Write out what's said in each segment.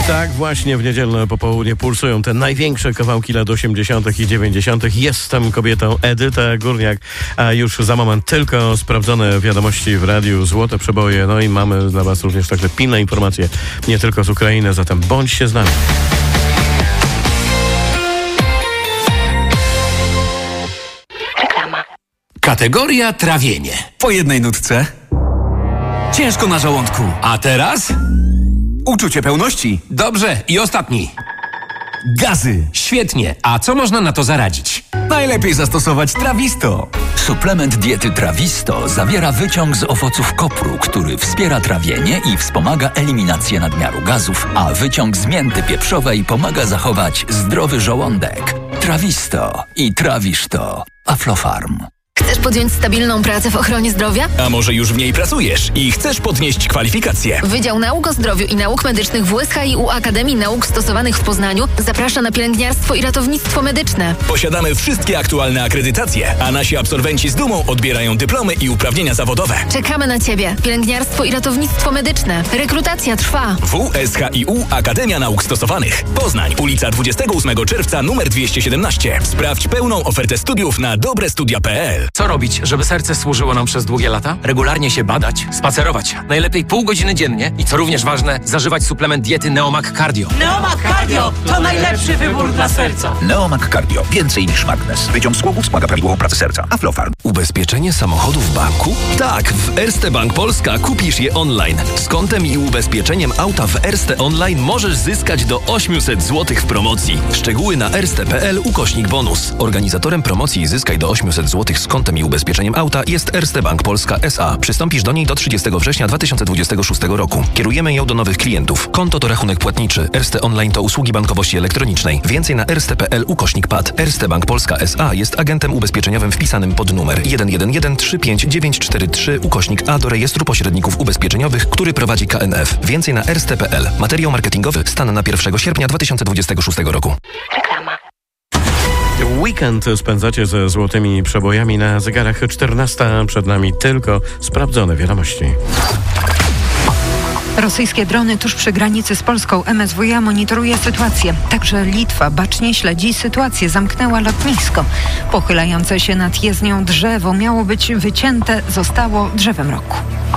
Tak, właśnie w niedzielne popołudnie pulsują te największe kawałki lat 80. i 90. Jestem kobietą, Edyta Górniak, a już za moment tylko sprawdzone wiadomości w radiu, złote przeboje, no i mamy dla Was również także pilne informacje, nie tylko z Ukrainy, zatem bądźcie z nami. Reklama. Kategoria trawienie. Po jednej nutce. Ciężko na żołądku. A teraz? Uczucie pełności. Dobrze, i ostatni. Gazy. Świetnie. A co można na to zaradzić? Najlepiej zastosować Trawisto. Suplement diety Trawisto zawiera wyciąg z owoców kopru, który wspiera trawienie i wspomaga eliminację nadmiaru gazów, a wyciąg z mięty pieprzowej pomaga zachować zdrowy żołądek. Trawisto i trawisz to. Aflofarm. Chcesz podjąć stabilną pracę w ochronie zdrowia? A może już w niej pracujesz i chcesz podnieść kwalifikacje? Wydział Nauk o Zdrowiu i Nauk Medycznych w USHiU Akademii Nauk Stosowanych w Poznaniu zaprasza na pielęgniarstwo i ratownictwo medyczne. Posiadamy wszystkie aktualne akredytacje, a nasi absolwenci z dumą odbierają dyplomy i uprawnienia zawodowe. Czekamy na Ciebie. Pielęgniarstwo i ratownictwo medyczne. Rekrutacja trwa. WSHiU Akademia Nauk Stosowanych. Poznań, ulica 28 czerwca numer 217. Sprawdź pełną ofertę studiów na dobrestudia.pl. Co robić, żeby serce służyło nam przez długie lata? Regularnie się badać, spacerować, najlepiej pół godziny dziennie i co również ważne, zażywać suplement diety Neomag Cardio. Neomag Cardio to najlepszy wybór dla serca. Neomag Cardio. Więcej niż magnes. Wyciąg z głowów wspomaga prawidłową pracę serca. Aflofarm. Ubezpieczenie samochodu w banku? Tak, w Erste Bank Polska kupisz je online. Z kontem i ubezpieczeniem auta w Erste Online możesz zyskać do 800 zł w promocji. Szczegóły na erste.pl/bonus. Organizatorem promocji Zyskaj do 800 zł z kontem i ubezpieczeniem auta jest Erste Bank Polska S.A. Przystąpisz do niej do 30 września 2026 roku. Kierujemy ją do nowych klientów. Konto to rachunek płatniczy. Erste Online to usługi bankowości elektronicznej. Więcej na erste.pl/pad. Erste Bank Polska S.A. jest agentem ubezpieczeniowym wpisanym pod numer 111-35943/A do rejestru pośredników ubezpieczeniowych, który prowadzi KNF. Więcej na erste.pl. Materiał marketingowy stan na 1 sierpnia 2026 roku. Reklama. Weekend spędzacie ze złotymi przebojami na zegarach 14. Przed nami tylko sprawdzone wiadomości. Rosyjskie drony tuż przy granicy z Polską. MSWiA monitoruje sytuację. Także Litwa bacznie śledzi sytuację. Zamknęła lotnisko. Pochylające się nad jezdnią drzewo miało być wycięte, zostało drzewem roku.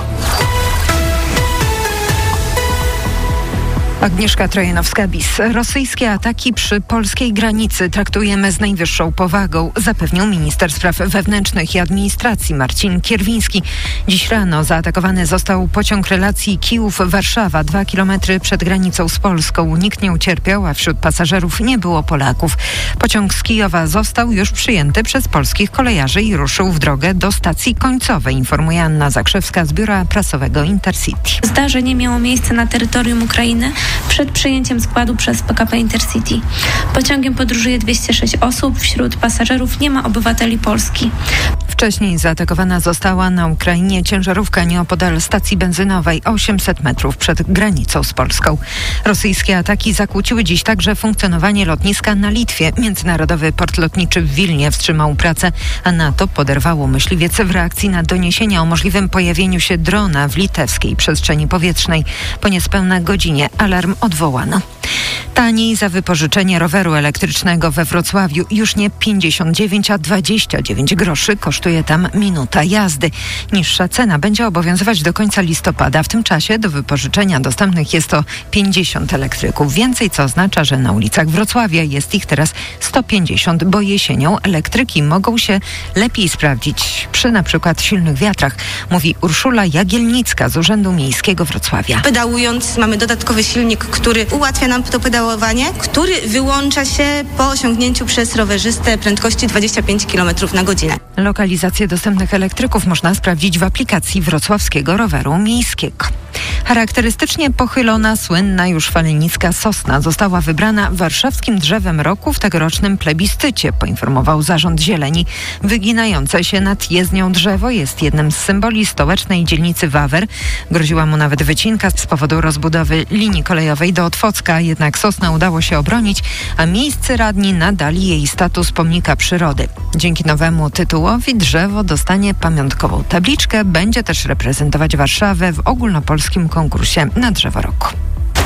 Agnieszka Trojanowska-Bis. Rosyjskie ataki przy polskiej granicy traktujemy z najwyższą powagą, zapewnił minister spraw wewnętrznych i administracji Marcin Kierwiński. Dziś rano zaatakowany został pociąg relacji Kijów-Warszawa, 2 kilometry przed granicą z Polską. Nikt nie ucierpiał, a wśród pasażerów nie było Polaków. Pociąg z Kijowa został już przyjęty przez polskich kolejarzy i ruszył w drogę do stacji końcowej, informuje Anna Zakrzewska z biura prasowego Intercity. Zdarzenie miało miejsce na terytorium Ukrainy przed przyjęciem składu przez PKP Intercity. Pociągiem podróżuje 206 osób, wśród pasażerów nie ma obywateli Polski. Wcześniej zaatakowana została na Ukrainie ciężarówka nieopodal stacji benzynowej 800 metrów przed granicą z Polską. Rosyjskie ataki zakłóciły dziś także funkcjonowanie lotniska na Litwie. Międzynarodowy port lotniczy w Wilnie wstrzymał pracę, a NATO poderwało myśliwiec w reakcji na doniesienia o możliwym pojawieniu się drona w litewskiej przestrzeni powietrznej. Po niespełna godzinie alarm odwołano. Taniej za wypożyczenie roweru elektrycznego we Wrocławiu. Już nie 59, a 29 groszy kosztuje tam minuta jazdy. Niższa cena będzie obowiązywać do końca listopada. W tym czasie do wypożyczenia dostępnych jest to 50 elektryków. Więcej, co oznacza, że na ulicach Wrocławia jest ich teraz 150, bo jesienią elektryki mogą się lepiej sprawdzić przy na przykład silnych wiatrach, mówi Urszula Jagielnicka z Urzędu Miejskiego Wrocławia. Pedałując mamy dodatkowy silnik, który ułatwia nam to pedałowanie, który wyłącza się po osiągnięciu przez rowerzystę prędkości 25 km na godzinę. Lokalizację dostępnych elektryków można sprawdzić w aplikacji wrocławskiego roweru miejskiego. Charakterystycznie pochylona, słynna już falenicka sosna została wybrana warszawskim drzewem roku w tegorocznym plebiscycie, poinformował Zarząd Zieleni. Wyginające się nad jezdnią drzewo jest jednym z symboli stołecznej dzielnicy Wawer. Groziła mu nawet wycinka z powodu rozbudowy linii kolejowej do Otwocka, jednak sosnę udało się obronić, a miejscy radni nadali jej status pomnika przyrody. Dzięki nowemu tytułowi drzewo dostanie pamiątkową tabliczkę, będzie też reprezentować Warszawę w ogólnopolskim konkursie na drzewo roku.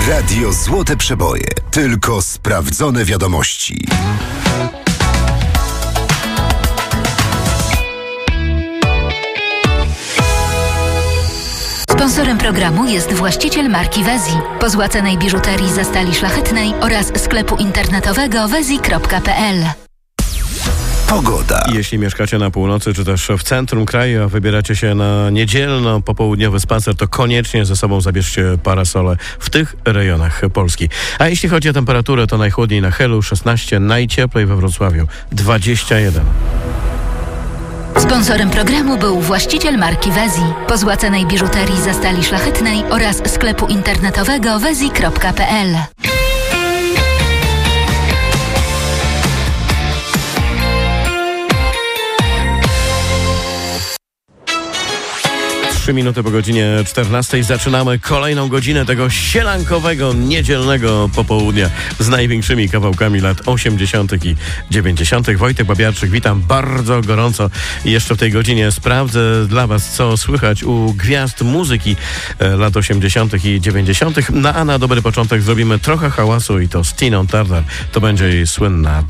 Radio Złote Przeboje. Tylko sprawdzone wiadomości. Sponsorem programu jest właściciel marki Wezi, pozłacanej biżuterii ze stali szlachetnej oraz sklepu internetowego wezi.pl. Pogoda. Jeśli mieszkacie na północy czy też w centrum kraju, a wybieracie się na niedzielno-popołudniowy spacer, to koniecznie ze sobą zabierzcie parasole w tych rejonach Polski. A jeśli chodzi o temperaturę, to najchłodniej na Helu 16, najcieplej we Wrocławiu 21. Sponsorem programu był właściciel marki Wezi, pozłacanej biżuterii ze stali szlachetnej oraz sklepu internetowego wezi.pl. 3 minuty po godzinie 14 zaczynamy kolejną godzinę tego sielankowego, niedzielnego popołudnia z największymi kawałkami lat 80. i 90. Wojtek Babiarczyk, witam bardzo gorąco. I jeszcze w tej godzinie sprawdzę dla Was, co słychać u gwiazd muzyki lat 80. i 90. A na dobry początek zrobimy trochę hałasu i to z Tiną Turner. To będzie jej słynna